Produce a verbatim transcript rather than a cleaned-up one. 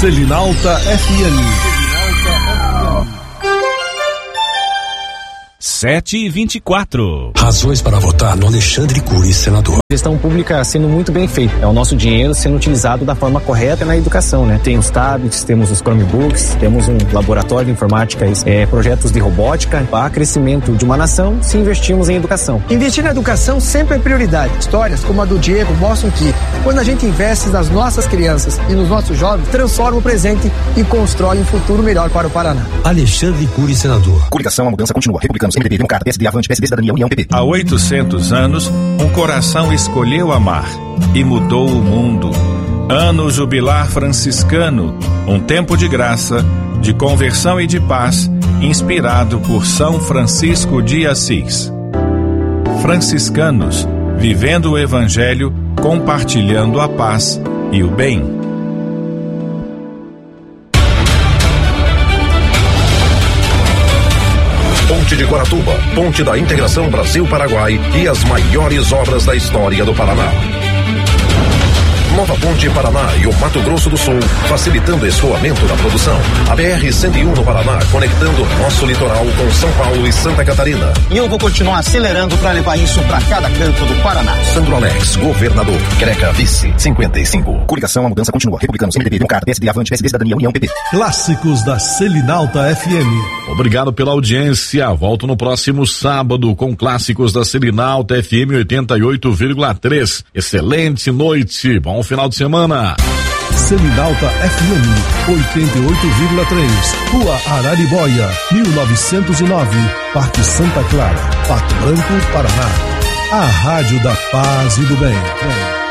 Selinalta F M. sete e vinte e quatro. Razões para votar no Alexandre Cury, senador. Gestão pública sendo muito bem feita. É o nosso dinheiro sendo utilizado da forma correta na educação, né? Tem os tablets, temos os Chromebooks, temos um laboratório de informática, é, projetos de robótica. Para crescimento de uma nação, se investimos em educação. Investir na educação sempre é prioridade. Histórias como a do Diego mostram que, quando a gente investe nas nossas crianças e nos nossos jovens, transforma o presente e constrói um futuro melhor para o Paraná. Alexandre Cury, senador. Coligação, a mudança continua. Republicanos, M D B, Democrata, P S D, Avante, P S D, Cidadania, União, P P. Há oitocentos anos, um coração escolheu amar e mudou o mundo. Ano jubilar franciscano, um tempo de graça, de conversão e de paz, inspirado por São Francisco de Assis. Franciscanos, vivendo o Evangelho, compartilhando a paz e o bem. Ponte de Guaratuba, Ponte da Integração Brasil-Paraguai e as maiores obras da história do Paraná. Nova Ponte Paraná e o Mato Grosso do Sul, facilitando o escoamento da produção. A B R cento e um no Paraná, conectando nosso litoral com São Paulo e Santa Catarina. E eu vou continuar acelerando para levar isso para cada canto do Paraná. Sandro Alex, governador. Greca, vice, cinquenta e cinco. Coligação, a mudança continua. Republicanos, M D B, Democrata, P S D, Avante, P S D, Cidadania, União, P P. Clássicos da Selinalta F M. Obrigado pela audiência. Volto no próximo sábado com Clássicos da Selinalta F M oitenta e oito vírgula três. Excelente noite. Bom final de semana. Selinalta F M oitenta e oito vírgula três, Rua Araribóia, mil novecentos e nove, Parque Santa Clara, Pato Branco, Paraná. A Rádio da Paz e do Bem.